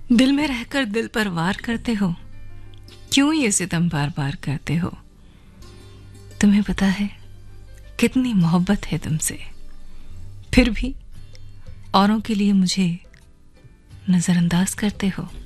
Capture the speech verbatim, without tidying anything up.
दिल में रहकर दिल पर वार करते हो, क्यों ये सितम बार बार करते हो। तुम्हें पता है कितनी मोहब्बत है तुमसे, फिर भी औरों के लिए मुझे नजरअंदाज करते हो।